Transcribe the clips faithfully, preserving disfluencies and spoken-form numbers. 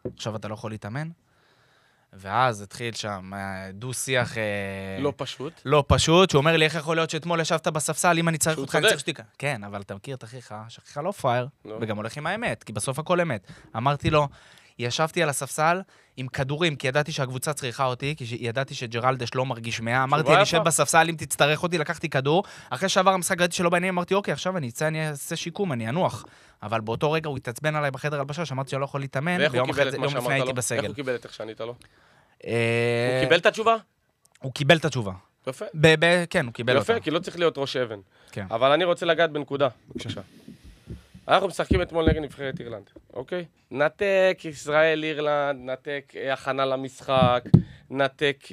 עכשיו אתה לא יכול להתאמן. ואז התחיל שם דו-שיח... לא פשוט. לא פשוט, שהוא אומר לי, איך יכול להיות שאתמול ישבת בספסל, אם אני צריך אותך, אני צריך שתיקה. כן, אבל אתה מכיר את אחיך, שאחיך לא פרייר, וגם הולך עם האמת, כי בסוף הכל אמת. אמרתי לו, ישבתי על הספסל עם כדורים, כי ידעתי שהקבוצה צריכה אותי, כי ידעתי שג'רלדש לא מרגיש מאה. אמרתי, אני אשב בספסל, אם תצטרך אותי, לקחתי כדור. אחרי שעבר המשחק, ראיתי שלא בעניין, אמרתי, אוקיי, עכשיו אני אצא, אני אעשה שיקום, אני אנוח. אבל באותו רגע הוא התעצבן עליי בחדר הלבשה, שאמרתי שלא יכול להתאמן, ויום לפני הייתי בסגל. איך הוא קיבל את איך שענית לו? הוא קיבל את התשובה? הוא קיבל את התשובה. יפה. כן, הוא קיבל אותה. יפה, כי לא צריך להיות ראש אבן. אבל אני רוצה לגעת בנקודה. בבקשה. אנחנו משחקים אתמול נגד נבחרת אירלנד, אוקיי? נתק ישראל אירלנד, נתק הכנה למשחק, נתק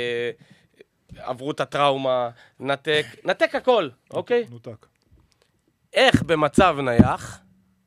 עברו את הטראומה, נתק, נתק הכל, אוקיי? נותק. איך במצב נייח,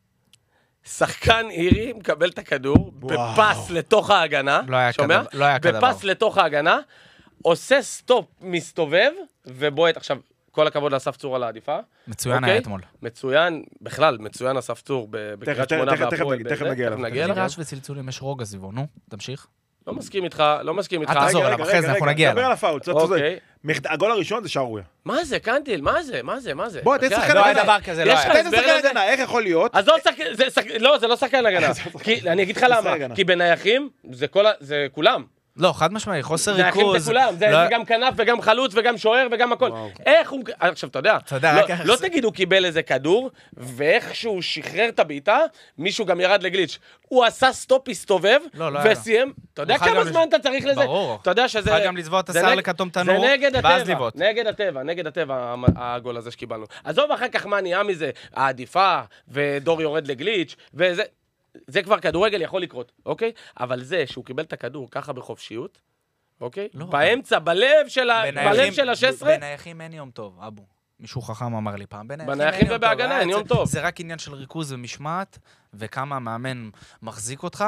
שחקן אירי מקבל את הכדור, בפס לתוך ההגנה, שומע? בפס לתוך ההגנה, עושה סטופ, מסתובב, ובועט עכשיו. כל הכבוד לאסף צור על העדיפה. מצוין היה אתמול. מצוין, בכלל, מצוין אסף צור בקריית שמונה והפועל. תכף נגיע אליו. נגיע אליו. רעש וצלצולים, יש רוגע סביבו, נו, תמשיך. לא מסכים איתך, לא מסכים איתך. אל תחזור אליו, אחרי זה אנחנו נגיע אליו. דבר על הפאול, אוקיי. הגול הראשון זה שערוריה. מה זה, קנטיל? מה זה? מה זה? מה זה? בוא, תן שחקן הגנה. לא היה דבר כזה, לא היה. תן שחקן הגנה, איך יכול להיות? אז לא, זה לא שחקן הגנה. אני אגיד לך למה. כי בנייחים, זה כולם. לא, חד משמעי, חוסר ריכוז. זה כולם, זה גם כנף וגם חלוץ וגם שוער וגם הכל. איך הוא... עכשיו, אתה יודע, לא תגיד הוא קיבל איזה כדור, ואיך שהוא שחרר את הבעיטה, מישהו גם ירד לגליץ'. הוא עשה סטופ, הסתובב, וסיים. אתה יודע כמה זמן אתה צריך לזה? ברור. אתה יודע שזה... צריך גם לצבוע את השיער לכתום תנור, ואז לבעוט. נגד הטבע, נגד הטבע, הגול הזה שקיבלנו. עזוב אחר כך מה נהיה מזה, העדיפה, ודור יורד לגליץ', וזה... זה כבר כדורגל יכול לקרות, אוקיי? אבל זה שהוא קיבל את הכדור ככה בחופשיות, אוקיי? לא, באמצע, בלב של ה-שש עשרה... בנייחים אין יום טוב, אבו. מישהו חכם אמר לי פעם. בנייחים ובהגנה אין יום טוב. זה רק עניין של ריכוז ומשמעת, וכמה המאמן מחזיק אותך.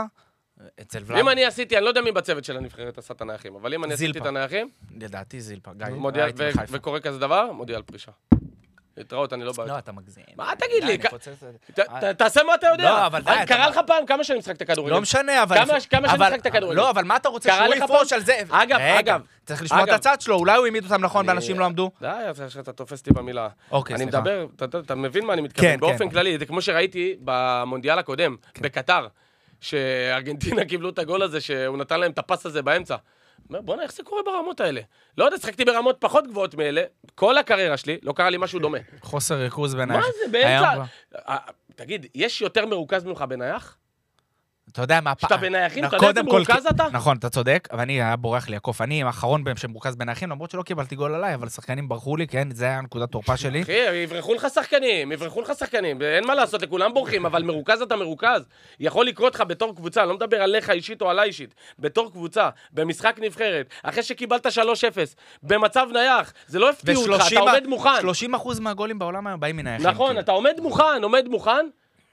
אם אני עשיתי, אני לא יודע מי בצוות של הנבחרת עשה את הנייחים, אבל אם אני עשיתי את הנייחים... לדעתי זילפה, גיא. וקורא כזה דבר, מודיע על פרישה. התראות, אני לא בא. לא, אתה מגזים. מה תגיד לי? תעשה מה אתה יודע. לא, אבל די. קרא לך פעם כמה שאני משחק את הכדורגל. לא משנה, אבל... כמה שאני משחק את הכדורגל. לא, אבל מה אתה רוצה שהוא יפרוש על זה? אגב, אגב. צריך לשמוע את הצד שלו, אולי הוא העמיד אותם נכון ואנשים לא עמדו. די, אתה תופס אותי במילה. אוקיי, סליחה. אני מדבר, אתה מבין מה אני מתכוון. באופן כללי, זה כמו שראיתי במונדיאל הקודם, בקטר, שארגנטינה קיבלו את הגול הזה, שהוא נתן להם את הפס הזה באמצע. בוא'נה, איך זה קורה ברמות האלה? לא יודע, שחקתי ברמות פחות גבוהות מאלה, כל הקריירה שלי, לא קרה לי משהו דומה. חוסר ריכוז בנייח. מה זה, באמצע? תגיד, יש יותר מרוכז ממך בנייח? אתה יודע מה... שאתה בנייחים, אתה יודע איזה מרוכז אתה? נכון, אתה צודק, ואני היה בורח לי הקוף. אני האחרון בהם שמרוכז בנייחים, למרות שלא קיבלתי גול עליי, אבל שחקנים ברחו לי, כן, זה היה נקודת תורפה שלי. אחי, יברחו לך שחקנים, יברחו לך שחקנים, אין מה לעשות, לכולם בורחים, אבל מרוכז אתה מרוכז. יכול לקרות לך בתור קבוצה, לא מדבר עליך אישית או עליי אישית, בתור קבוצה, במשחק נבחרת, אחרי שקיבלת שלוש אפס, במצב נייח, זה לא הפתיע אותך, אתה עומד מוכן. שלושים אחוז מהגולים בעולם היום באים מנייחים. נכון, אתה עומד מוכן, עומד מוכן.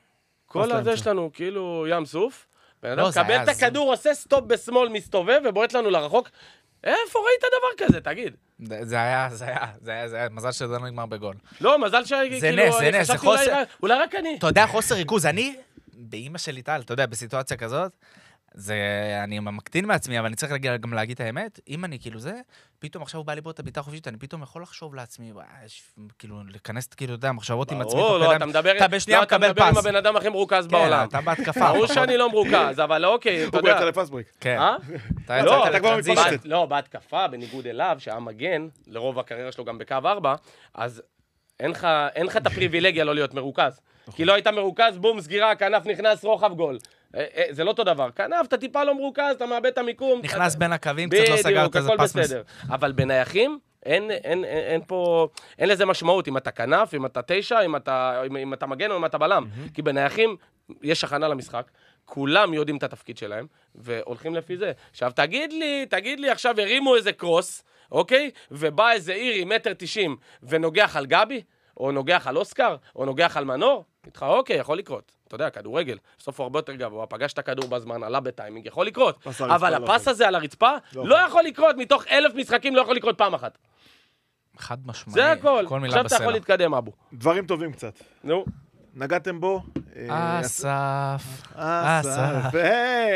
כל הזה שלנו כאילו ים סוף. בן אדם קבל את הכדור, עושה סטופ בשמאל, מסתובב ובועט לנו לרחוק. איפה ראית דבר כזה, תגיד? זה היה, זה היה, זה היה, זה היה, מזל שזה לא נגמר בגול. לא, מזל שכאילו, זה נס, זה נס, זה חוסר... אולי רק אני. אתה יודע, חוסר ריכוז, אני, באמא שלי טל, אתה יודע, בסיטואציה כזאת, זה, אני מקטין מעצמי, אבל אני צריך גם להגיד את האמת, אם אני כאילו זה, פתאום עכשיו הוא בא לי בו את הביטה חופשית, אני פתאום יכול לחשוב לעצמי, כאילו, לכנס, כאילו, אתה יודע, מחשבות עם עצמי, לא, אתה מדבר עם הבן אדם הכי מרוכז בעולם. אתה בהתקפה. ברור שאני לא מרוכז, אבל אוקיי, אתה יודע. הוא ביצע לפסבריק. כן. אתה כבר מתפשט. לא, בהתקפה, בניגוד אליו, שהיה מגן, לרוב הקריירה שלו גם בקו ארבע, אז אין לך את הפריבילגיה לא להיות מרוכז. כי לא היית מרוכז, בום, סגירה, כנף נכנס, רוחב גול. זה לא אותו דבר. כנף, אתה טיפה לא מרוכז, אתה מאבד את המיקום. נכנס בין הקווים, קצת לא סגרת איזה פס בסדר. אבל בנייחים, אין, אין, אין פה, אין לזה משמעות, אם אתה כנף, אם אתה תשע, אם אתה, אם אתה מגן או אם אתה בלם. כי בנייחים, יש הכנה למשחק, כולם יודעים את התפקיד שלהם, והולכים לפי זה. עכשיו, תגיד לי, תגיד לי, עכשיו הרימו איזה קרוס, אוקיי? ובא איזה אירי, מטר תשעים, ונוגח על גבי, או נוגח על אוסקר, או נוגח על מנור, איתך, אוקיי, יכול לקרות. אתה יודע, כדורגל, בסוף הוא הרבה יותר גבוה, פגש את הכדור בזמן, עלה בטיימינג, יכול לקרות. אבל הפס הזה על הרצפה, לא יכול לקרות, מתוך אלף משחקים לא יכול לקרות פעם אחת. חד משמעי. זה הכל. עכשיו אתה יכול להתקדם, אבו. דברים טובים קצת. נו. נגעתם בו? אסף. אסף.